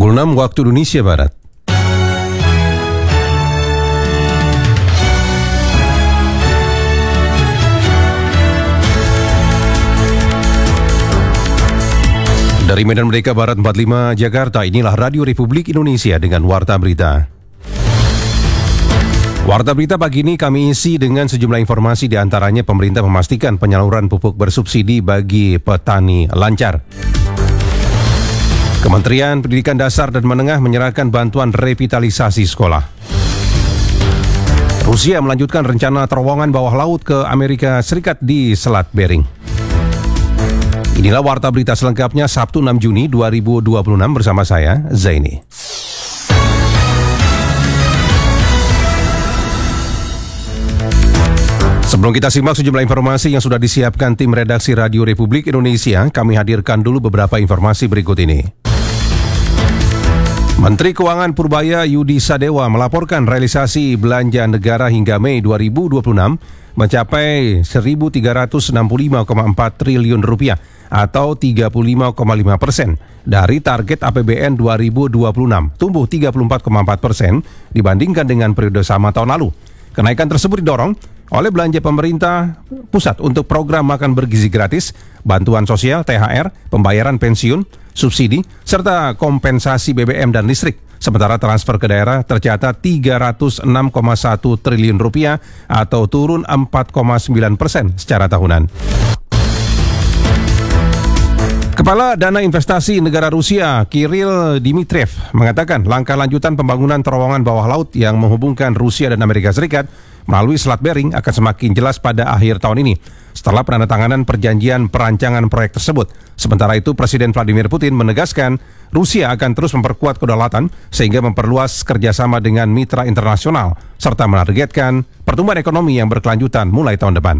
Pukul 6 waktu Indonesia Barat. Dari Medan Merdeka Barat 45 Jakarta, inilah Radio Republik Indonesia dengan Warta Berita. Warta Berita pagi ini kami isi dengan sejumlah informasi, di antaranya pemerintah memastikan penyaluran pupuk bersubsidi bagi petani lancar. Kementerian Pendidikan Dasar dan Menengah menyerahkan bantuan revitalisasi sekolah. Rusia melanjutkan rencana terowongan bawah laut ke Amerika Serikat di Selat Bering. Inilah Warta Berita selengkapnya Sabtu 6 Juni 2026 bersama saya, Zaini. Sebelum kita simak sejumlah informasi yang sudah disiapkan tim redaksi Radio Republik Indonesia, kami hadirkan dulu beberapa informasi berikut ini. Menteri Keuangan Purbaya Yudi Sadewa melaporkan realisasi belanja negara hingga Mei 2026 mencapai 1.365,4 triliun rupiah atau 35,5% dari target APBN 2026, tumbuh 34,4% dibandingkan dengan periode sama tahun lalu. Kenaikan tersebut didorong oleh belanja pemerintah pusat untuk program makan bergizi gratis, bantuan sosial, THR, pembayaran pensiun, subsidi, serta kompensasi BBM dan listrik. Sementara transfer ke daerah tercatat 306,1 triliun rupiah atau turun 4,9% secara tahunan. Kepala Dana Investasi Negara Rusia, Kirill Dmitriev, mengatakan langkah lanjutan pembangunan terowongan bawah laut yang menghubungkan Rusia dan Amerika Serikat melalui Selat Bering akan semakin jelas pada akhir tahun ini, setelah penandatanganan perjanjian perancangan proyek tersebut. Sementara itu, Presiden Vladimir Putin menegaskan Rusia akan terus memperkuat kedaulatan sehingga memperluas kerjasama dengan mitra internasional, serta menargetkan pertumbuhan ekonomi yang berkelanjutan mulai tahun depan.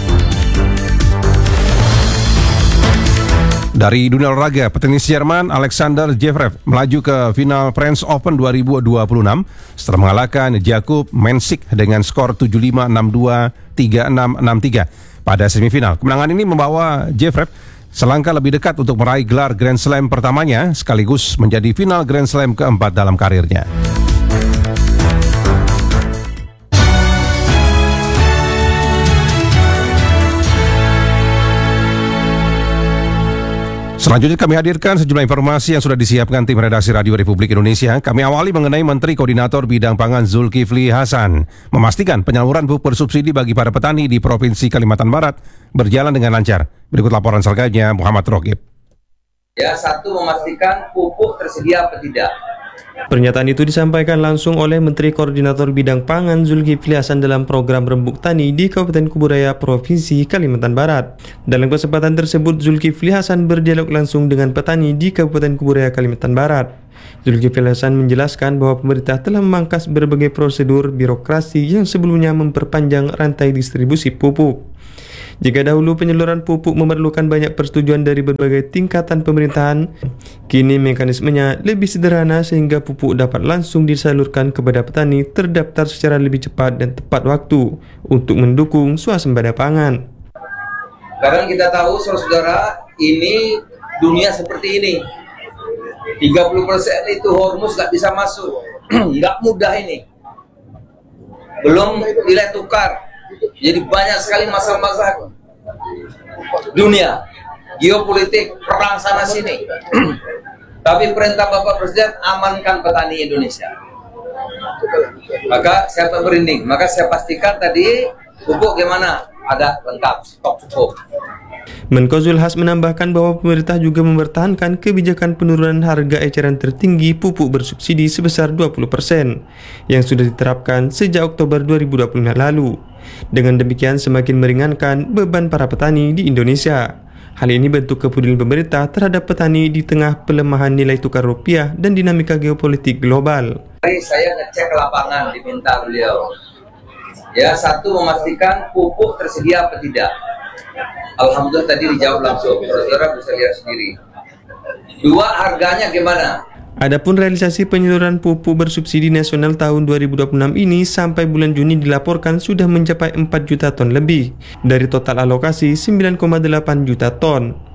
Dari dunia olahraga, petenis Jerman Alexander Zverev melaju ke final French Open 2026 setelah mengalahkan Jakub Mensik dengan skor 7-5, 6-2, 3-6, 6-3 pada semifinal. Kemenangan ini membawa Zverev selangkah lebih dekat untuk meraih gelar Grand Slam pertamanya, sekaligus menjadi final Grand Slam keempat dalam karirnya. Selanjutnya kami hadirkan sejumlah informasi yang sudah disiapkan tim redaksi Radio Republik Indonesia. Kami awali mengenai Menteri Koordinator Bidang Pangan Zulkifli Hasan memastikan penyaluran pupuk bersubsidi bagi para petani di Provinsi Kalimantan Barat berjalan dengan lancar. Berikut laporan selengkapnya Muhammad Rokib. Ya, satu, memastikan pupuk tersedia atau tidak. Pernyataan itu disampaikan langsung oleh Menteri Koordinator Bidang Pangan Zulkifli Hasan dalam program Rembuk Tani di Kabupaten Kuburaya, Provinsi Kalimantan Barat. Dalam kesempatan tersebut, Zulkifli Hasan berdialog langsung dengan petani di Kabupaten Kuburaya, Kalimantan Barat. Zulkifli Hasan menjelaskan bahwa pemerintah telah memangkas berbagai prosedur birokrasi yang sebelumnya memperpanjang rantai distribusi pupuk. Jika dahulu penyaluran pupuk memerlukan banyak persetujuan dari berbagai tingkatan pemerintahan, kini mekanismenya lebih sederhana sehingga pupuk dapat langsung disalurkan kepada petani terdaftar secara lebih cepat dan tepat waktu untuk mendukung swasembada pangan. Sekarang kita tahu, saudara, ini dunia seperti ini. 30% itu Hormuz nggak bisa masuk. Nggak mudah ini. Belum nilai tukar. Jadi banyak sekali masalah-masalah dunia, geopolitik, perang sana sini. Tapi perintah Bapak Presiden, amankan petani Indonesia. Maka saya berinding, maka saya pastikan tadi pupuk gimana? Ada lengkap, stok cukup. Menko Zulhas menambahkan bahwa pemerintah juga mempertahankan kebijakan penurunan harga eceran tertinggi pupuk bersubsidi sebesar 20% yang sudah diterapkan sejak Oktober 2025 lalu. Dengan demikian semakin meringankan beban para petani di Indonesia. Hal ini bentuk kepedulian pemerintah terhadap petani di tengah pelemahan nilai tukar rupiah dan dinamika geopolitik global. Saya ngecek ke lapangan, diminta beliau. Ya, satu, memastikan pupuk tersedia atau tidak. Alhamdulillah tadi dijawab langsung, saudara bisa lihat sendiri. Dua, harganya gimana? Adapun realisasi penyaluran pupuk bersubsidi nasional tahun 2026 ini sampai bulan Juni dilaporkan sudah mencapai 4 juta ton lebih dari total alokasi 9,8 juta ton.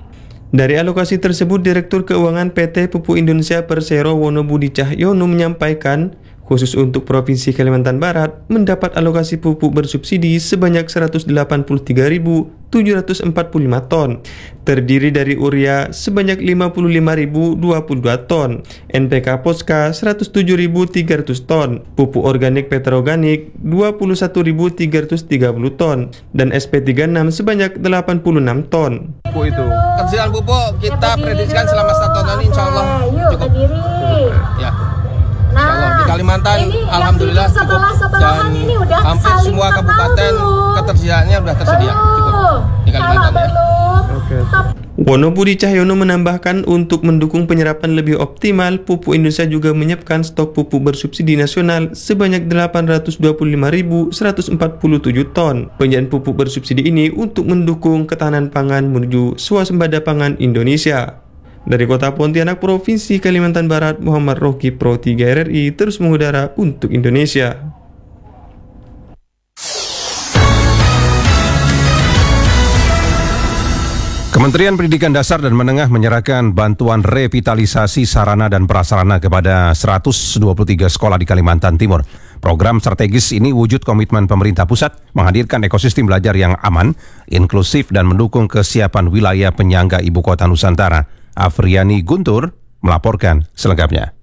Dari alokasi tersebut, Direktur Keuangan PT Pupuk Indonesia Persero Wono Budi Cahyono menyampaikan, khusus untuk Provinsi Kalimantan Barat, mendapat alokasi pupuk bersubsidi sebanyak 183.745 ton, terdiri dari urea sebanyak 55.022 ton, NPK Poska 107.300 ton, pupuk organik petroorganik 21.330 ton, dan SP36 sebanyak 86 ton. Ketersediaan pupuk kita prediksikan selama 1 tahun ini insya Allah cukup. Ya. Di Kalimantan alhamdulillah cukup, dan hampir semua kabupaten ketersediaannya sudah tersedia cukup di Kalimantan ya. Wono Budi Cahyono menambahkan, untuk mendukung penyerapan lebih optimal, Pupuk Indonesia juga menyiapkan stok pupuk bersubsidi nasional sebanyak 825.147 ton. Penyediaan pupuk bersubsidi ini untuk mendukung ketahanan pangan menuju swasembada pangan Indonesia. Dari Kota Pontianak, Provinsi Kalimantan Barat, Muhammad Roki, Pro 3 RRI, terus mengudara untuk Indonesia. Kementerian Pendidikan Dasar dan Menengah menyerahkan bantuan revitalisasi sarana dan prasarana kepada 123 sekolah di Kalimantan Timur. Program strategis ini wujud komitmen pemerintah pusat menghadirkan ekosistem belajar yang aman, inklusif, dan mendukung kesiapan wilayah penyangga Ibu Kota Nusantara. Afriani Guntur melaporkan selengkapnya.